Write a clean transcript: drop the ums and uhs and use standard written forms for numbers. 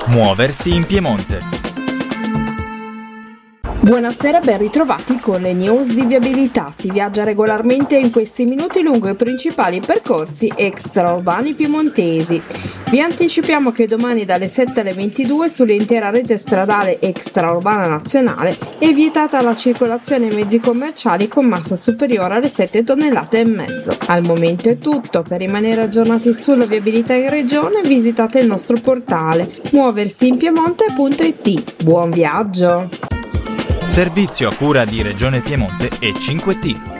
Muoversi in Piemonte. Buonasera, ben ritrovati con le news di viabilità. Si viaggia regolarmente in questi minuti lungo i principali percorsi extraurbani piemontesi. Vi anticipiamo che domani dalle 7 alle 22 sull'intera rete stradale extraurbana nazionale è vietata la circolazione ai mezzi commerciali con massa superiore alle 7 tonnellate e mezzo. Al momento è tutto. Per rimanere aggiornati sulla viabilità in regione visitate il nostro portale muoversiinpiemonte.it. Buon viaggio! Servizio a cura di Regione Piemonte e 5T.